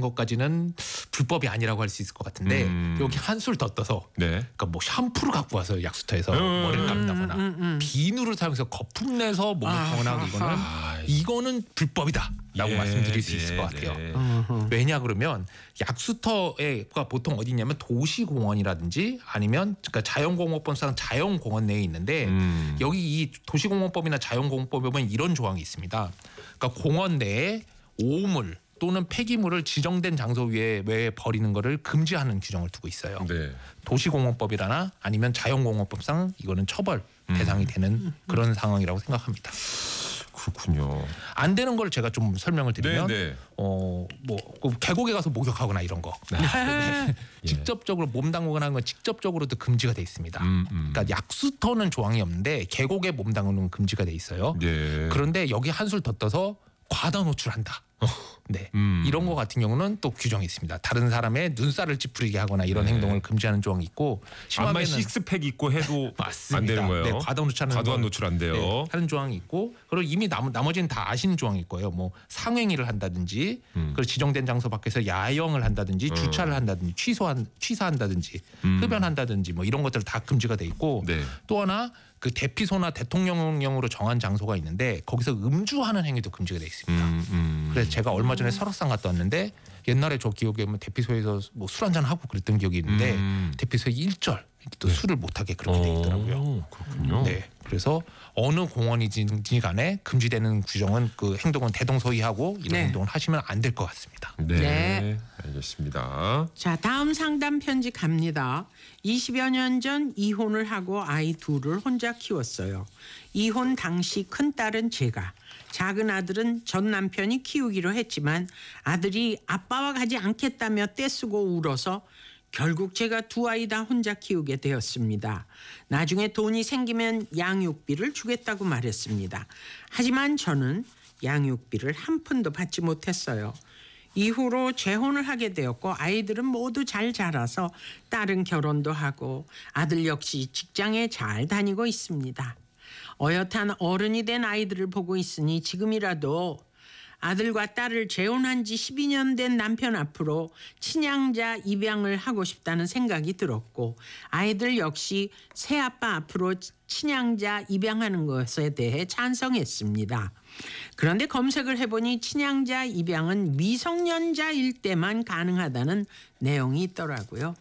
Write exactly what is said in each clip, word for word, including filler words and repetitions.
것까지는 불법이 아니라고 할 수 있을 것 같은데 음. 여기 한술 더 떠서 네. 그러니까 뭐 샴푸를 갖고 와서 약수터에서 음. 머리를 감다거나 음, 음, 음. 비누를 사용해서 거품 내서 몸을 아하. 거나 이거는 아, 이거는 불법이다라고 예, 말씀드릴 수 네, 있을 것 같아요. 네. 어허. 왜냐 그러면 약수터가 보통 어디 있냐면 도시공원이라든지 아니면 그러니까 자연공원법상 자연공원 내에 있는데 음. 여기 이 도시공원법이나 자연공원법에 보면 이런 조항이 있습니다. 그러니까 공원 내에 오물 또는 폐기물을 지정된 장소 위에 외에 버리는 것을 금지하는 규정을 두고 있어요. 네. 도시공원법이라나 아니면 자연공원법상 이거는 처벌 대상이 되는 그런 상황이라고 생각합니다. 그렇군요. 안 되는 걸 제가 좀 설명을 드리면 네, 네. 어, 뭐 계곡에 가서 목욕하거나 이런 거 네. 예. 직접적으로 몸 담그거나 하는 건 직접적으로도 금지가 돼 있습니다. 음, 음. 그러니까 약수터는 조항이 없는데 계곡에 몸 담그는 건 금지가 돼 있어요. 네. 그런데 여기 한술 더 떠서 과다 노출한다. 네, 음. 이런 거 같은 경우는 또 규정이 있습니다. 다른 사람의 눈살을 찌푸리게 하거나 이런 네. 행동을 금지하는 조항이 있고 암만 심하게는 식스팩 있고 해도 맞습니다. 안 되는 거예요. 네, 과다 노출하는 과도한 건, 노출 안 돼요. 네, 하는 조항이 있고 그리고 이미 남, 나머지는 다 아시는 조항일 거예요. 뭐 상행위를 한다든지 음. 그리고 지정된 장소 밖에서 야영을 한다든지 음. 주차를 한다든지 취소한 취사한다든지 음. 흡연한다든지 뭐 이런 것들 다 금지가 돼 있고 네. 또 하나 그 대피소나 대통령령으로 정한 장소가 있는데 거기서 음주하는 행위도 금지가 돼 있습니다. 음, 음. 그래서 제가 얼마 전에 설악산 갔다 왔는데 옛날에 저 기억에 보면 대피소에서 뭐 술 한잔 하고 그랬던 기억이 있는데 음. 대피소에 일절 또 네. 술을 못 하게 그렇게 돼 있더라고요. 어, 그렇군요. 네, 그래서 어느 공원이든지 간에 금지되는 규정은 그 행동은 대동소이하고 이런 네. 행동을 하시면 안 될 것 같습니다. 네. 네. 알겠습니다. 자, 다음 상담 편지 갑니다. 이십여 년 전 이혼을 하고 아이 둘을 혼자 키웠어요. 이혼 당시 큰딸은 제가, 작은 아들은 전 남편이 키우기로 했지만 아들이 아빠와 가지 않겠다며 떼쓰고 울어서 결국 제가 두 아이 다 혼자 키우게 되었습니다. 나중에 돈이 생기면 양육비를 주겠다고 말했습니다. 하지만 저는 양육비를 한 푼도 받지 못했어요. 이후로 재혼을 하게 되었고 아이들은 모두 잘 자라서 딸은 결혼도 하고 아들 역시 직장에 잘 다니고 있습니다. 어엿한 어른이 된 아이들을 보고 있으니 지금이라도 아들과 딸을 재혼한 지 십이 년 된 남편 앞으로 친양자 입양을 하고 싶다는 생각이 들었고 아이들 역시 새아빠 앞으로 친양자 입양하는 것에 대해 찬성했습니다. 그런데 검색을 해보니 친양자 입양은 미성년자일 때만 가능하다는 내용이 있더라고요.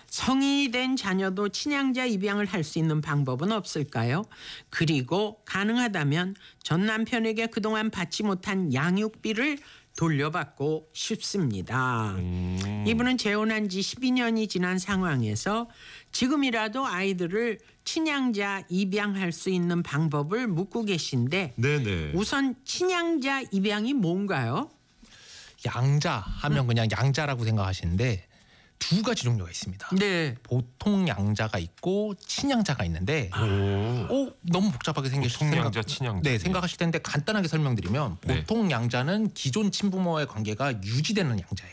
성인이 된 자녀도 친양자 입양을 할 수 있는 방법은 없을까요? 그리고 가능하다면 전 남편에게 그동안 받지 못한 양육비를 돌려받고 싶습니다. 음. 이분은 재혼한 지 십이 년이 지난 상황에서 지금이라도 아이들을 친양자 입양할 수 있는 방법을 묻고 계신데 네네. 우선 친양자 입양이 뭔가요? 양자 하면 그냥 양자라고 생각하시는데 두 가지 종류가 있습니다. 네. 보통 양자가 있고 친양자가 있는데 오. 오, 너무 복잡하게 생기실 보통 생각- 양자, 친양자. 네, 생각하실 텐데 간단하게 설명드리면 네. 보통 양자는 기존 친부모와의 관계가 유지되는 양자예요.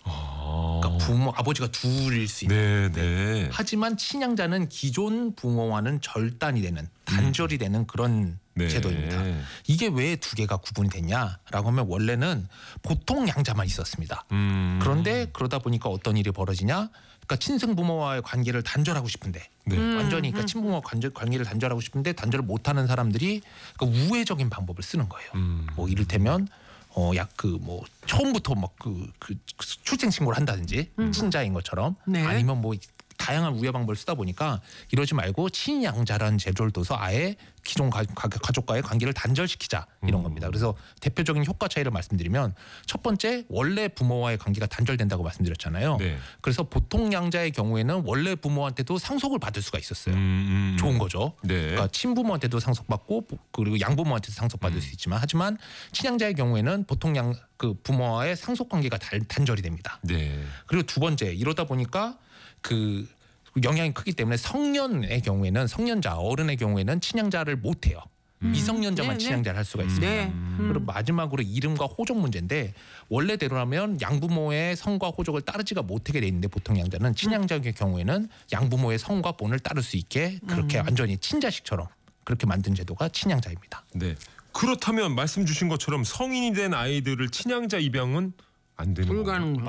아. 그러니까 부모 아버지가 둘일 수 있는. 네네. 하지만 친양자는 기존 부모와는 절단이 되는 단절이 되는 그런 네. 제도입니다. 이게 왜 두 개가 구분이 됐냐라고 하면 원래는 보통 양자만 있었습니다. 음. 그런데 그러다 보니까 어떤 일이 벌어지냐? 그러니까 친생 부모와의 관계를 단절하고 싶은데 네. 완전히 그러니까 친부모와 관절, 관계를 단절하고 싶은데 단절을 못하는 사람들이 그러니까 우회적인 방법을 쓰는 거예요. 음. 뭐 이를테면 어 약 그 뭐 처음부터 막 그 그 출생 신고를 한다든지 친자인 것처럼 네. 아니면 뭐 다양한 우회 방법을 쓰다 보니까 이러지 말고 친양자라는 제도를 둬서 아예 기존 가, 가, 가족과의 관계를 단절시키자 이런 음. 겁니다. 그래서 대표적인 효과 차이를 말씀드리면 첫 번째 원래 부모와의 관계가 단절된다고 말씀드렸잖아요. 네. 그래서 보통 양자의 경우에는 원래 부모한테도 상속을 받을 수가 있었어요. 음, 음. 좋은 거죠. 네. 그러니까 친부모한테도 상속받고 그리고 양부모한테도 상속받을 음. 수 있지만 하지만 친양자의 경우에는 보통 양 그 부모와의 상속 관계가 단, 단절이 됩니다. 네. 그리고 두 번째 이러다 보니까 그 영향이 크기 때문에 성년의 경우에는 성년자 어른의 경우에는 친양자를 못 해요. 미성년자만 네, 네. 친양자를 할 수가 있습니다. 네. 그리고 마지막으로 이름과 호적 문제인데 원래대로라면 양부모의 성과 호적을 따르지가 못하게 돼 있는데 보통 양자는 친양자의 경우에는 양부모의 성과 본을 따를 수 있게 그렇게 완전히 친자식처럼 그렇게 만든 제도가 친양자입니다. 네. 그렇다면 말씀 주신 것처럼 성인이 된 아이들을 친양자 입양은 안 되는 건가요? 불가능.